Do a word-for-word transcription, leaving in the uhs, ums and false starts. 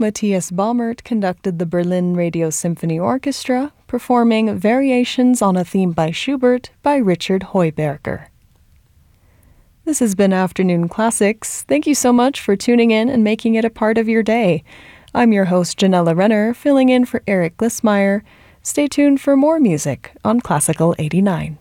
Matthias Baumert conducted the Berlin Radio Symphony Orchestra, performing Variations on a Theme by Schubert by Richard Heuberger. This has been Afternoon Classics. Thank you so much for tuning in and making it a part of your day. I'm your host, Janella Renner, filling in for Eric Glissmeyer. Stay tuned for more music on Classical eighty-nine.